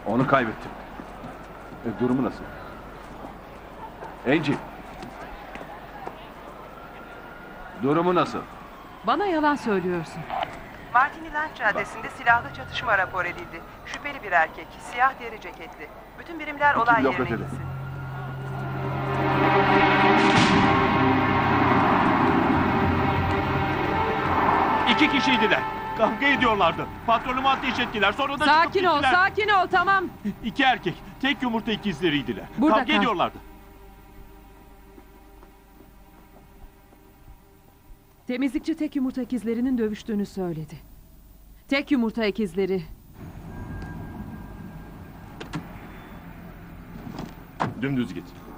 Onu kaybettim. Durumu nasıl? Angie. Durumu nasıl? Bana yalan söylüyorsun. Martiniland Caddesi'nde silahlı çatışma rapor edildi. Şüpheli bir erkek, siyah deri ceketli. Bütün birimler olay blok yerine ötede. gitsin. İki kişiydiler. Kavga ediyorlardı. Patronumu ateş ettiler. Sonra da Sakin çıkıp ol, gittiler. sakin ol, tamam. İki erkek. Tek yumurta ikizleriydiler. Burada Kavga kal. ediyorlardı. Temizlikçi tek yumurta ikizlerinin dövüştüğünü söyledi. Tek yumurta ikizleri. Dümdüz git.